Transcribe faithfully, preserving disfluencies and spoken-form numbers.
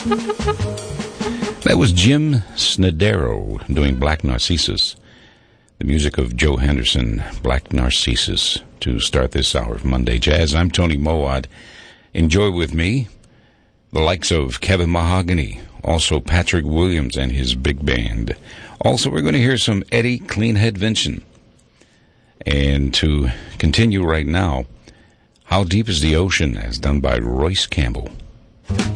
That was Jim Snedero doing Black Narcissus. The music of Joe Henderson, Black Narcissus, to start this hour of Monday Jazz. I'm Tony Mowat. Enjoy with me the likes of Kevin Mahogany, also Patrick Williams and his big band. Also, we're going to hear some Eddie Cleanhead Vincent. And to continue right now, How Deep is the Ocean, as done by Royce Campbell.